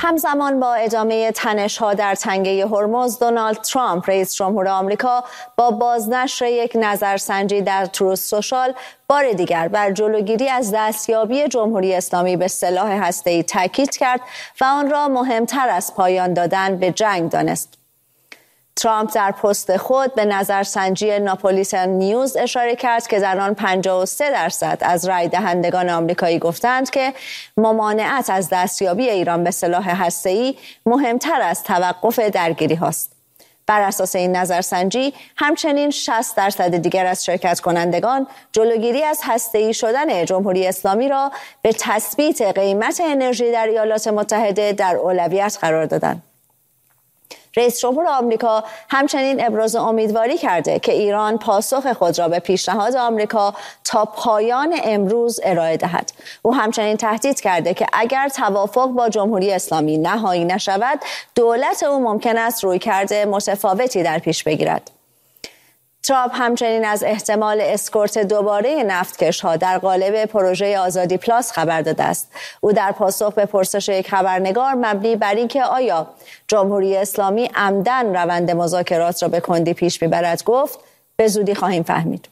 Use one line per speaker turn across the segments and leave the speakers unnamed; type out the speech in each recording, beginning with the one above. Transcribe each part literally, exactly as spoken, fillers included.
همزمان با ادامه تنش‌ها در تنگه هرمز، دونالد ترامپ رئیس جمهور آمریکا با بازنشر یک نظرسنجی در تروث سوشال بار دیگر بر جلوگیری از دستیابی جمهوری اسلامی به سلاح هسته‌ای تاکید کرد و آن را مهمتر از پایان دادن به جنگ دانست. ترامپ در پست خود به نظرسنجی ناپولیتان نیوز اشاره کرد که در آن پنجاه و سه درصد از رای دهندگان آمریکایی گفتند که ممانعت از دستیابی ایران به سلاح هسته‌ای مهمتر از توقف درگیری هاست. بر اساس این نظرسنجی همچنین شصت درصد دیگر از شرکت کنندگان جلوگیری از هسته‌ای شدن جمهوری اسلامی را به تثبیت قیمت انرژی در ایالات متحده در اولویت قرار دادند. رئیس جمهور آمریکا همچنین ابراز امیدواری کرده که ایران پاسخ خود را به پیشنهاد آمریکا تا پایان امروز ارائه دهد. او همچنین تهدید کرده که اگر توافق با جمهوری اسلامی نهایی نشود، دولت او ممکن است رویکرد متفاوتی در پیش بگیرد. ترامپ همچنین از احتمال اسکورت دوباره نفتکش‌ها در قالب پروژه آزادی پلاس خبر داده است. او در پاسخ به پرسش یک خبرنگار مبنی بر اینکه آیا جمهوری اسلامی عمدن روند مذاکرات را به کندی پیش می‌برد گفت: به زودی خواهیم فهمید.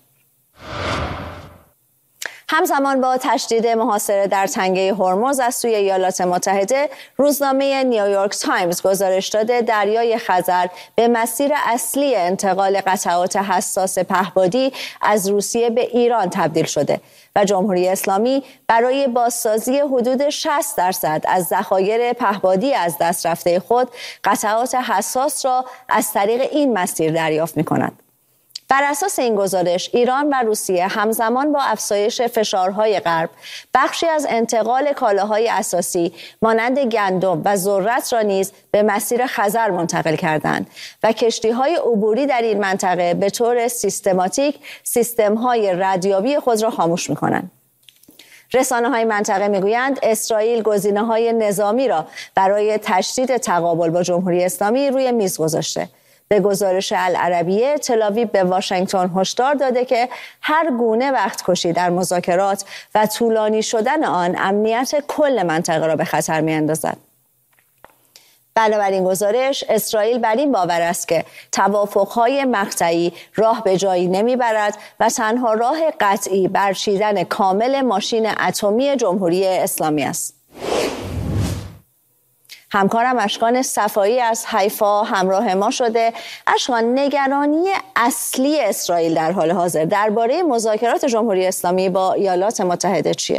همزمان با تشدید محاصره در تنگه هرمز از سوی ایالات متحده، روزنامه نیویورک تایمز گزارش داده دریای خزر به مسیر اصلی انتقال قطعات حساس پهپادی از روسیه به ایران تبدیل شده و جمهوری اسلامی برای بازسازی حدود شصت درصد از ذخایر پهپادی از دست رفته خود قطعات حساس را از طریق این مسیر دریافت می‌کند. بر اساس این گزارش، ایران و روسیه همزمان با افزایش فشارهای غرب بخشی از انتقال کالاهای اساسی مانند گندم و ذرت را نیز به مسیر خزر منتقل کردند و کشتی‌های عبوری در این منطقه به طور سیستماتیک سیستم‌های ردیابی خود را خاموش می‌کنند. رسانه‌های منطقه می‌گویند اسرائیل گزینه‌های نظامی را برای تشدید تقابل با جمهوری اسلامی روی میز گذاشته. به گزارش العربیه، تل‌آویو به واشنگتن هشدار داده که هر گونه وقت کشی در مذاکرات و طولانی شدن آن امنیت کل منطقه را به خطر می‌اندازد. بنابراین گزارش، اسرائیل بر این باور است که توافق‌های مقطعی راه به جایی نمیبرد و تنها راه قطعی برچیدن کامل ماشین اتمی جمهوری اسلامی است. همکارم اشکان صفایی از حیفا همراه ما شده. اشکان، نگرانی اصلی اسرائیل در حال حاضر درباره مذاکرات جمهوری اسلامی با ایالات متحده چیه؟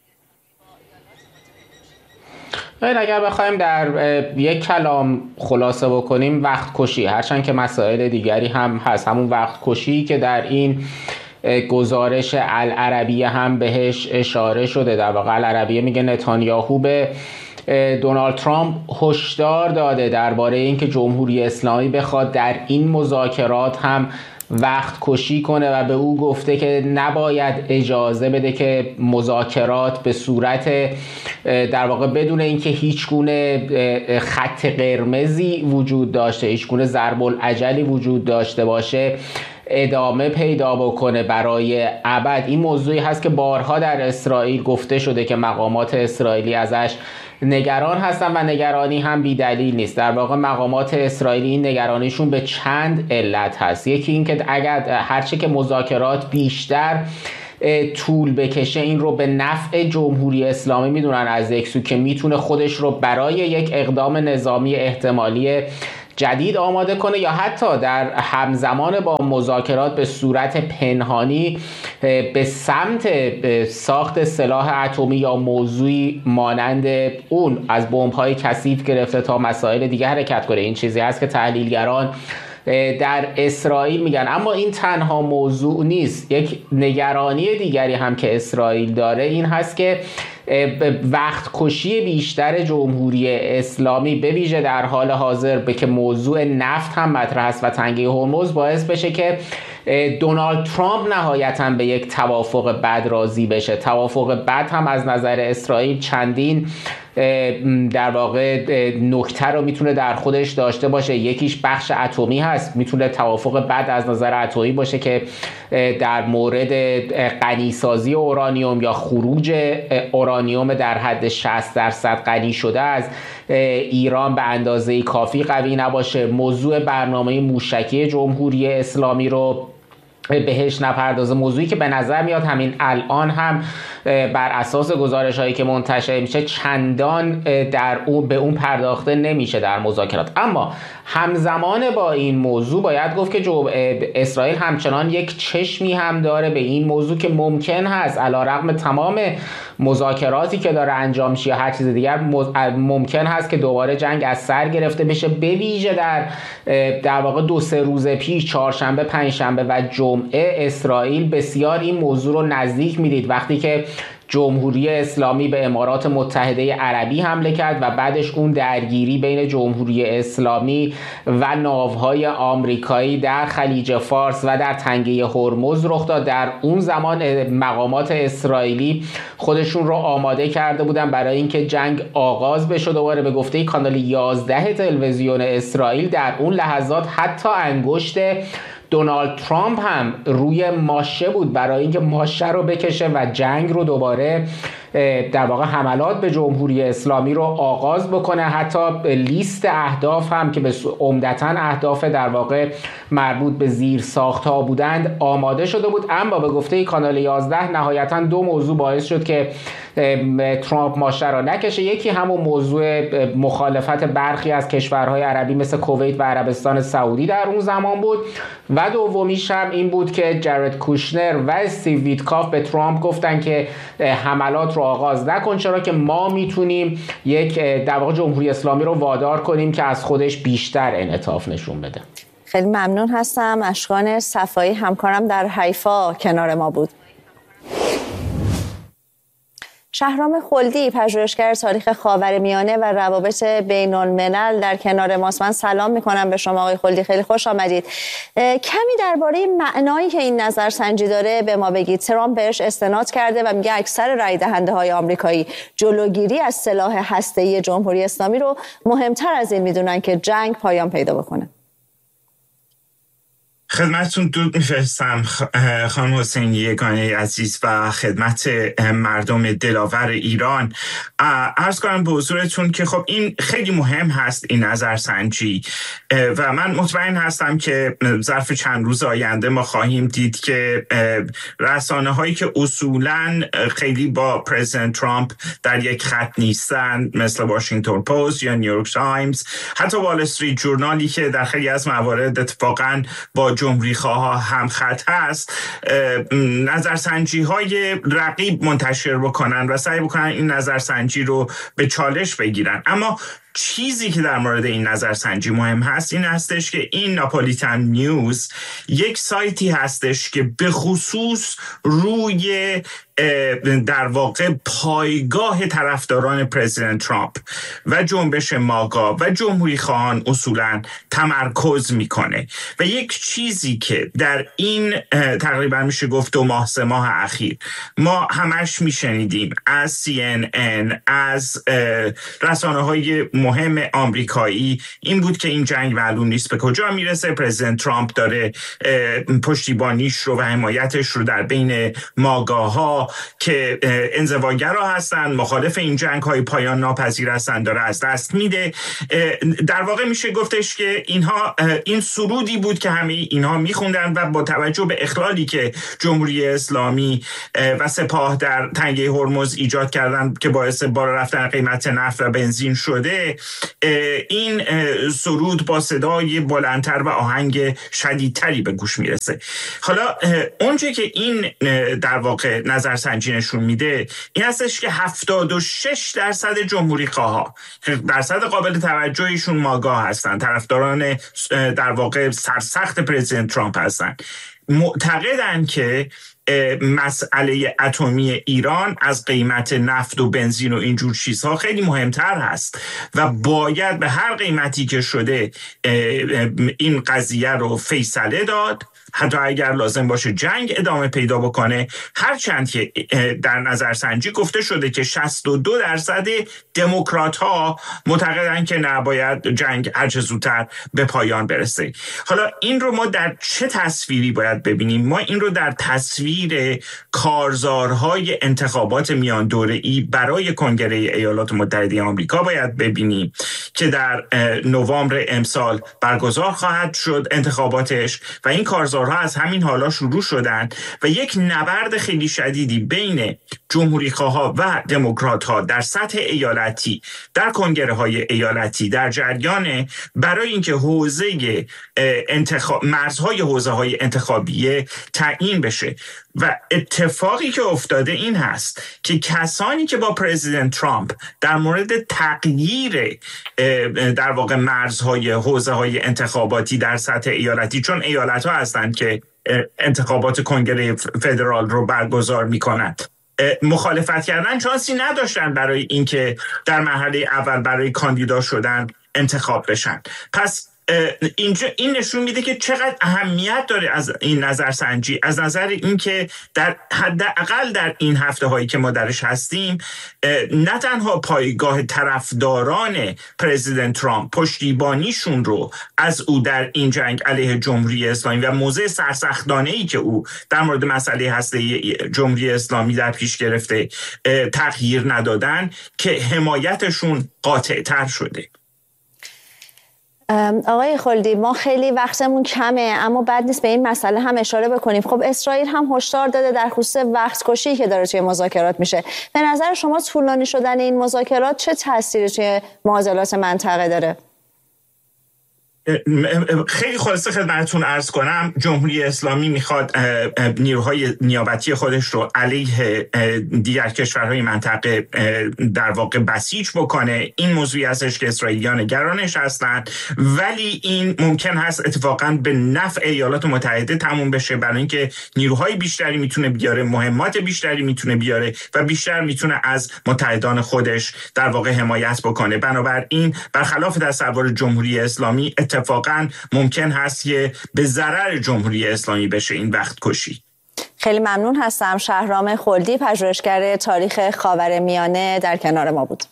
اگر بخوایم در یک کلام خلاصه بکنیم، وقت کشی، هرچند که مسائل دیگری هم هست، همون وقت کشی که در این گزارش العربیه هم بهش اشاره شده. در واقع العربیه میگه نتانیاهو به دونالد ترامپ هشدار داده درباره اینکه جمهوری اسلامی بخواد در این مذاکرات هم وقت کشی کنه و به او گفته که نباید اجازه بده که مذاکرات به صورت در واقع بدون اینکه هیچ گونه خط قرمزی وجود داشته، هیچ گونه ضرب العجلی وجود داشته باشه ادامه پیدا بکنه برای ابد. این موضوعی هست که بارها در اسرائیل گفته شده که مقامات اسرائیلی ازش نگران هستن و نگرانی هم بی دلیل نیست. در واقع مقامات اسرائیلی این نگرانیشون به چند علت هست. یکی این که اگر هرچه که مذاکرات بیشتر طول بکشه، این رو به نفع جمهوری اسلامی میدونن از یک سو، که میتونه خودش رو برای یک اقدام نظامی احتمالی جدید آماده کنه یا حتی در همزمان با مذاکرات به صورت پنهانی به سمت ساخت سلاح اتمی یا موضوعی مانند اون، از بمب‌های کثیف گرفته تا مسائل دیگه حرکت کنه. این چیزی هست که تحلیلگران در اسرائیل میگن. اما این تنها موضوع نیست. یک نگرانی دیگری هم که اسرائیل داره این هست که وقت کشی بیشتر جمهوری اسلامی به ویژه در حال حاضر به که موضوع نفت هم مطرح است و تنگه هرمز باعث بشه که دونالد ترامپ نهایتاً به یک توافق بد راضی بشه. توافق بد هم از نظر اسرائیل چندین در واقع نکته رو میتونه در خودش داشته باشه. یکیش بخش اتمی هست، میتونه توافق بد از نظر اتمی باشه که در مورد غنیسازی اورانیوم یا خروج اورانیوم در حد شصت درصد غنی شده از ایران به اندازه کافی قوی نباشه، موضوع برنامه موشکی جمهوری اسلامی رو بهش نپردازه، موضوعی که به نظر میاد همین الان هم بر اساس گزارش هایی که منتشر میشه چندان در اون به اون پرداخته نمیشه در مذاکرات. اما همزمان با این موضوع باید گفت که اسرائیل همچنان یک چشمی هم داره به این موضوع که ممکن هست علیرغم تمام مذاکراتی که داره انجام میشه یا هر چیز دیگر ممکن هست که دوباره جنگ از سر گرفته بشه، به ویژه در در واقع دو سه روز پیش چهارشنبه، پنجشنبه و جمعه اسرائیل بسیار این موضوع رو نزدیک میدید وقتی که جمهوری اسلامی به امارات متحده عربی حمله کرد و بعدش اون درگیری بین جمهوری اسلامی و ناوهای آمریکایی در خلیج فارس و در تنگه هرمز رخ داد. در اون زمان مقامات اسرائیلی خودشون رو آماده کرده بودن برای اینکه جنگ آغاز بشه. دوباره به گفته کانال یازده تلویزیون اسرائیل در اون لحظات حتی انگشت دونالد ترامپ هم روی ماشه بود برای اینکه ماشه رو بکشه و جنگ رو دوباره در واقع حملات به جمهوری اسلامی رو آغاز بکنه. حتی لیست اهداف هم که به عمدتاً اهداف در واقع مربوط به زیر ساخت‌ها بودند آماده شده بود. اما به گفته کانال یازده نهایتاً دو موضوع باعث شد که ترامپ ماشه را نکشه. یکی همون موضوع مخالفت برخی از کشورهای عربی مثل کویت و عربستان سعودی در اون زمان بود و دومیش هم این بود که جارد کوشنر و استیو ویتکاف به ترامپ گفتن که حملات رو آغاز نکن، چرا که ما میتونیم یک در واقع جمهوری اسلامی رو وادار کنیم که از خودش بیشتر انعطاف نشون بده.
خیلی ممنون هستم. اشکان صفایی همکارم در حیفا کنار ما بود. شهرام خلدی پژوهشگر تاریخ خاورمیانه و روابط بین الملل در کنار ماست. من سلام میکنم به شما آقای خلدی، خیلی خوش آمدید. کمی درباره معنایی که این نظرسنجی داره به ما بگید. ترامپ بهش استناد کرده و میگه اکثر رای دهنده های آمریکایی جلوگیری از سلاح هسته‌ای جمهوری اسلامی رو مهمتر از این میدونن که جنگ پایان پیدا بکنه.
خدمتتون درود میفرستم خانم حسین یگانه عزیز و خدمت مردم دلاور ایران. عرض کنم به حضورتون که خب این خیلی مهم هست این نظرسنجی و من مطمئن هستم که ظرف چند روز آینده ما خواهیم دید که رسانه هایی که اصولاً خیلی با پرزیدنت ترامپ در یک خط نیستن مثل واشنگتن پست یا نیویورک تایمز، حتی وال استریت جورنالی که در خیلی از موارد اتفاقاً با جمهوری خواه هم خط هست، نظرسنجی های رقیب منتشر بکنن و سعی بکنن این نظرسنجی رو به چالش بگیرن. اما چیزی که در مورد این نظرسنجی مهم هست این هستش که این ناپولیتان نیوز یک سایتی هستش که به خصوص روی در واقع پایگاه طرفداران پرزیدنت ترامپ و جنبش ماگا و جمهوری خواهان اصولاً تمرکز میکنه و یک چیزی که در این تقریبا میشه گفت دو ماه سه ماه اخیر ما همش میشنیدیم از سی ان ان، از رسانه های مهم آمریکایی، این بود که این جنگ معلوم نیست به کجا میرسه. پرزیدنت ترامپ داره پشتیبانیش رو و حمایتش رو در بین ماگاها که انزواگرا هستن، مخالف این جنگ های پایان ناپذیر هستن، داره از دست میده. در واقع میشه گفتش که اینها این سرودی بود که همه اینها میخوندن و با توجه به اخلالی که جمهوری اسلامی و سپاه در تنگه هرمز ایجاد کردن که باعث بالا رفتن قیمت نفت و بنزین شده، این سرود با صدای بلندتر و آهنگ شدیدتری به گوش میرسه. حالا اونچه که این در واقع نظرسنجی نشون میده این هستش که هفتاد و شش درصد جمهوری خواها، درصد قابل توجهشون ماگا هستن، طرفداران در واقع سرسخت پرزیدنت ترامپ هستن، معتقدن که مسئله اتمی ایران از قیمت نفت و بنزین و اینجور چیزها خیلی مهمتر هست و باید به هر قیمتی که شده این قضیه رو فیصله داد، حتی اگر لازم باشه جنگ ادامه پیدا بکنه، هرچند که در نظرسنجی گفته شده که شصت و دو درصد دموکرات ها معتقدن که نباید جنگ هر چه زودتر به پایان برسه. حالا این رو ما در چه تصویری باید ببینیم؟ ما این رو در تصویر کارزارهای انتخابات میان دوره‌ای برای کنگره ایالات متحده آمریکا باید ببینیم که در نوامبر امسال برگزار خواهد شد انتخاباتش و این کارزار ها از همین حالا شروع شدن و یک نبرد خیلی شدیدی بین جمهوری خواها و دموکرات ها در سطح ایالتی در کنگره های ایالتی در جریان برای اینکه حوزه انتخاب مرزهای حوزه های انتخابیه تعیین بشه. و اتفاقی که افتاده این هست که کسانی که با پرزیدنت ترامپ در مورد تغییر در واقع مرزهای حوزه های انتخاباتی در سطح ایالتی، چون ایالت ها هستند که انتخابات کنگره فدرال رو برگزار می کنند، مخالفت کردن، شانسی نداشتن برای اینکه در مرحله اول برای کاندیدا شدن انتخاب بشن. پس اینجا این نشون میده که چقدر اهمیت داره از این نظرسنجی، از نظر اینکه در حداقل در این هفته هایی که ما درش هستیم نه تنها پایگاه طرفداران پرزیدنت ترامپ پشتیبانیشون رو از او در این جنگ علیه جمهوری اسلامی و موضع سرسختانه‌ای که او در مورد مسئله هسته جمهوری اسلامی در پیش گرفته تغییر ندادن، که حمایتشون قاطع تر شده.
آقای خلدی، ما خیلی وقتمون کمه، اما بد نیست به این مسئله هم اشاره بکنیم. خب اسرائیل هم هشدار داده در خصوص وقت کشی که داره توی مذاکرات میشه. به نظر شما طولانی شدن این مذاکرات چه تأثیری توی معادلات منطقه داره؟
خیلی خلاصه خدمتتون عرض کنم، جمهوری اسلامی میخواد نیروهای نیابتی خودش رو علیه دیگر کشورهای منطقه در واقع بسیج بکنه. این موضوعی هستش که اسرائیلیان نگرانش هستند، ولی این ممکن هست اتفاقا به نفع ایالات متحده تموم بشه، برای اینکه نیروهای بیشتری میتونه بیاره، مهمات بیشتری میتونه بیاره و بیشتر میتونه از متحدان خودش در واقع حمایت بکنه. بنابراین برخلاف تصور جمهوری اسلامی اتفاقا ممکن هست که به ضرر جمهوری اسلامی بشه این وقت کشی.
خیلی ممنون هستم. شهرام خلدی، پژوهشگر تاریخ خاورمیانه، در کنار ما بود.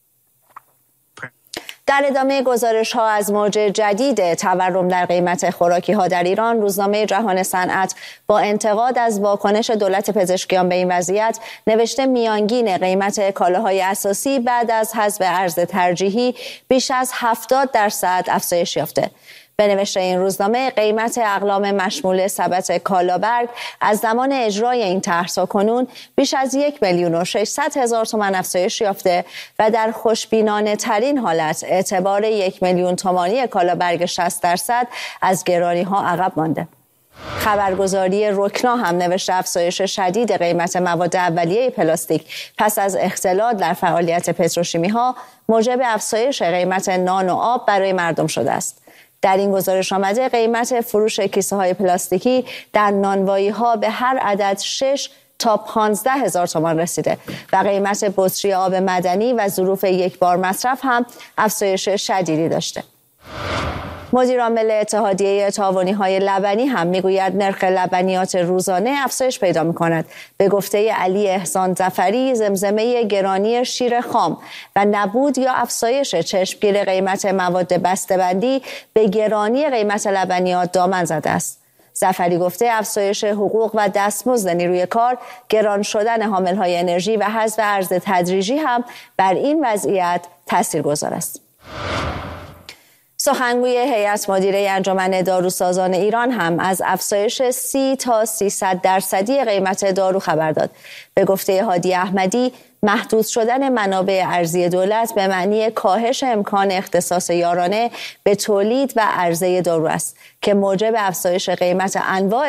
در ادامه گزارش ها از موج جدید تورم در قیمت خوراکی ها در ایران، روزنامه جهان صنعت با انتقاد از واکنش دولت پزشکیان به این وضعیت نوشته میانگین قیمت کالاهای اساسی بعد از حذف ارز ترجیحی بیش از هفتاد درصد افزایش یافته. به نوشته این روزنامه، قیمت اقلام مشمول سبد کالابرگ از زمان اجرای این طرح تا کنون بیش از یک میلیون و ششصد هزار تومان افزایش یافته و در خوشبینانه ترین حالت اعتبار یک میلیون تومانی کالابرگ شصت درصد از گرانی ها عقب مانده. خبرگزاری رکنا هم نوشته افزایش شدید قیمت مواد اولیه پلاستیک پس از اختلال در فعالیت پتروشیمی ها موجب افزایش قیمت نان و آب برای مردم شده است. در این گزارش آمده قیمت فروش کیسه های پلاستیکی در نانوایی ها به هر عدد شش تا پانزده هزار تومان رسیده و قیمت بطری آب معدنی و ظروف یک بار مصرف هم افزایش شدیدی داشته. مدیر عامل اتحادیه تاوانی‌های لبنی هم میگوید نرخ لبنیات روزانه افزایش پیدا می‌کند. به گفته علی احسان ظفری، زمزمه گرانی شیر خام و نبود یا افزایش چشمگیر قیمت مواد بسته‌بندی به گرانی قیمت لبنیات دامن زده است. ظفری گفته افزایش حقوق و دستمزد نیروی کار، گران شدن حامل‌های انرژی و حذف ارز تدریجی هم بر این وضعیت تاثیرگذار است. سخنگوی هیئت مدیره انجمن داروسازان ایران هم از افزایش سی تا سیصد درصدی قیمت دارو خبر داد. به گفته هادی احمدی، محدود شدن منابع ارزی دولت به معنی کاهش امکان اختصاص یارانه به تولید و عرضه دارو است که موجب افزایش قیمت انواع